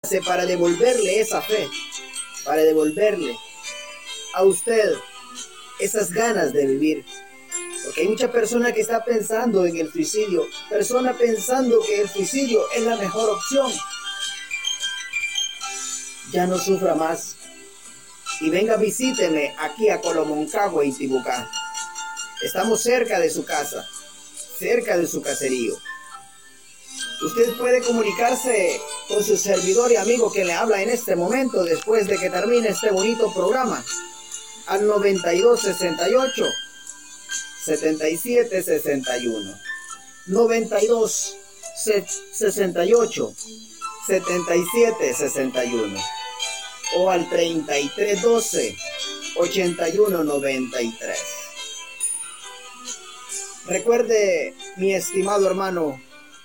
para devolverle esa fe, para devolverle a usted esas ganas de vivir. Porque hay mucha persona que está pensando en el suicidio, persona pensando que el suicidio es la mejor opción. Ya no sufra más y venga, visíteme aquí a Colomoncagua, Intibucá. Estamos cerca de su casa, cerca de su caserío. Usted puede comunicarse con su servidor y amigo que le habla en este momento, después de que termine este bonito programa, al 9268 7761, 92 68 77 61, o al 3312 81 93. Recuerde, mi estimado hermano,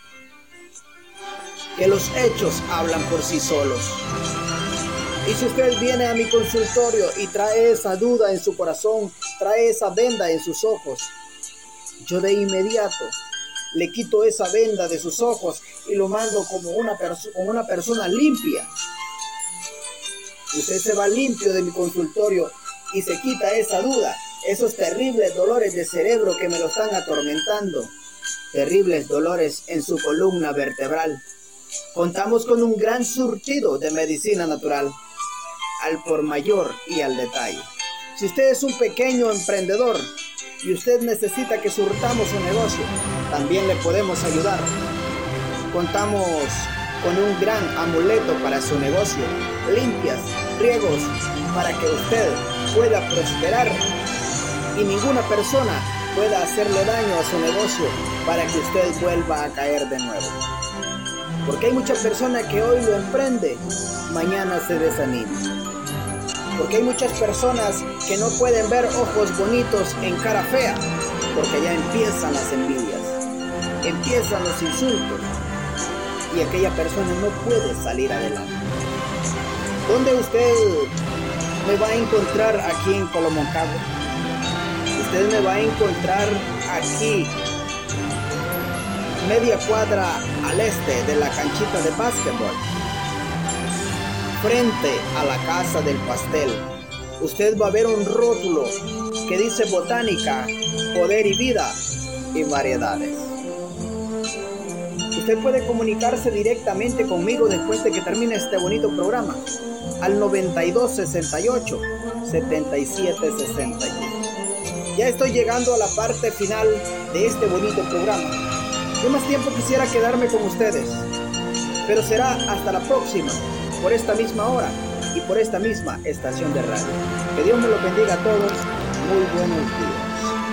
que los hechos hablan por sí solos. Y si usted viene a mi consultorio y trae esa duda en su corazón, trae esa venda en sus ojos, yo de inmediato le quito esa venda de sus ojos y lo mando como una persona limpia. Usted se va limpio de mi consultorio y se quita esa duda, esos terribles dolores de cerebro que me lo están atormentando, terribles dolores en su columna vertebral. Contamos con un gran surtido de medicina natural, al por mayor y al detalle. Si usted es un pequeño emprendedor y usted necesita que surtamos su negocio, también le podemos ayudar. Contamos con un gran amuleto para su negocio, limpias, riegos, para que usted pueda prosperar y ninguna persona pueda hacerle daño a su negocio, para que usted vuelva a caer de nuevo. Porque hay muchas personas que hoy lo emprende, mañana se desanima. Porque hay muchas personas que no pueden ver ojos bonitos en cara fea, porque ya empiezan las envidias, empiezan los insultos, y aquella persona no puede salir adelante. ¿Dónde usted me va a encontrar? Aquí en Colomoncagua. Usted me va a encontrar aquí, media cuadra al este de la canchita de básquetbol, frente a la Casa del Pastel. Usted va a ver un rótulo que dice Botánica, Poder y Vida y Variedades. Usted puede comunicarse directamente conmigo después de que termine este bonito programa al 9268 7761. Ya estoy llegando a la parte final de este bonito programa. Yo más tiempo quisiera quedarme con ustedes, pero será hasta la próxima, por esta misma hora y por esta misma estación de radio. Que Dios me lo bendiga a todos. Muy buenos días.